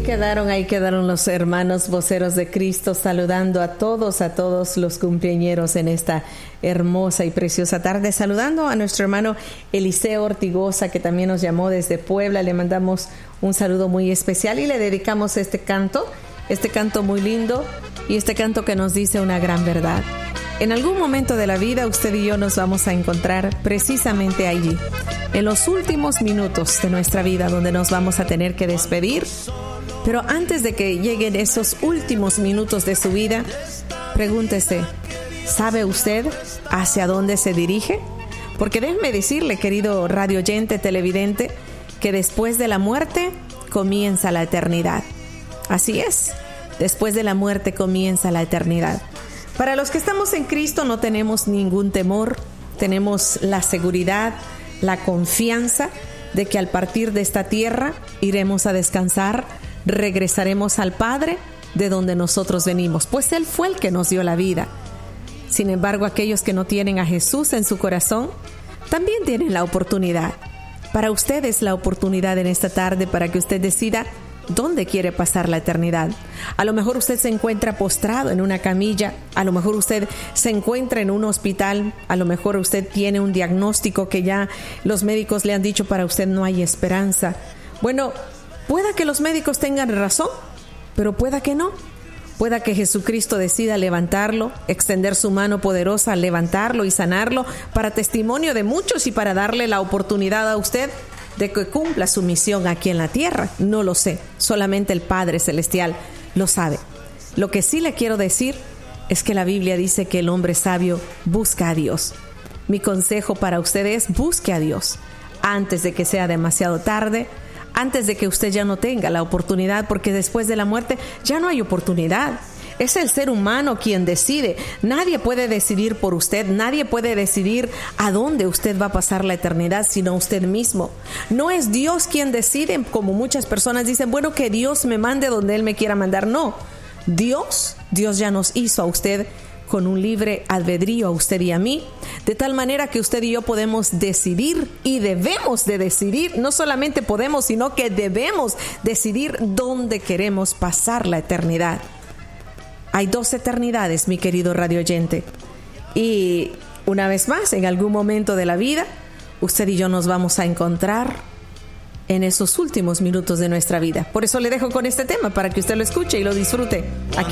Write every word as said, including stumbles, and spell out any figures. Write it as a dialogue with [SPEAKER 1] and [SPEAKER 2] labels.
[SPEAKER 1] quedaron, ahí quedaron los hermanos voceros de Cristo saludando a todos, a todos los cumpleañeros en esta hermosa y preciosa tarde. Saludando a nuestro hermano Eliseo Ortigosa, que también nos llamó desde Puebla. Le mandamos un saludo muy especial y le dedicamos este canto, este canto muy lindo y este canto que nos dice una gran verdad. En algún momento de la vida usted y yo nos vamos a encontrar precisamente allí, en los últimos minutos de nuestra vida, donde nos vamos a tener que despedir. Pero antes de que lleguen esos últimos minutos de su vida, pregúntese, ¿sabe usted hacia dónde se dirige? Porque déjeme decirle, querido radio oyente, televidente, que después de la muerte comienza la eternidad. Así es, después de la muerte comienza la eternidad. Para los que estamos en Cristo no tenemos ningún temor, tenemos la seguridad, la confianza de que al partir de esta tierra iremos a descansar, regresaremos al Padre de donde nosotros venimos, pues Él fue el que nos dio la vida. Sin embargo, aquellos que no tienen a Jesús en su corazón, también tienen la oportunidad. Para usted es la oportunidad en esta tarde para que usted decida ¿dónde quiere pasar la eternidad? A lo mejor usted se encuentra postrado en una camilla, a lo mejor usted se encuentra en un hospital, a lo mejor usted tiene un diagnóstico que ya los médicos le han dicho para usted no hay esperanza. Bueno, pueda que los médicos tengan razón, pero pueda que no. Pueda que Jesucristo decida levantarlo, extender su mano poderosa, levantarlo y sanarlo para testimonio de muchos y para darle la oportunidad a usted de que cumpla su misión aquí en la tierra. No lo sé, solamente el Padre Celestial lo sabe. Lo que sí le quiero decir es que la Biblia dice que el hombre sabio busca a Dios. Mi consejo para usted es busque a Dios antes de que sea demasiado tarde, antes de que usted ya no tenga la oportunidad, porque después de la muerte ya no hay oportunidad. Es el ser humano quien decide. Nadie puede decidir por usted. Nadie puede decidir a dónde usted va a pasar la eternidad, sino usted mismo. No es Dios quien decide, como muchas personas dicen, bueno, que Dios me mande donde Él me quiera mandar. No, Dios, Dios ya nos hizo a usted con un libre albedrío, a usted y a mí, de tal manera que usted y yo podemos decidir y debemos de decidir. No solamente podemos, sino que debemos decidir dónde queremos pasar la eternidad. Hay dos eternidades, mi querido radio oyente. Y una vez más, en algún momento de la vida, usted y yo nos vamos a encontrar en esos últimos minutos de nuestra vida. Por eso le dejo con este tema, para que usted lo escuche y lo disfrute aquí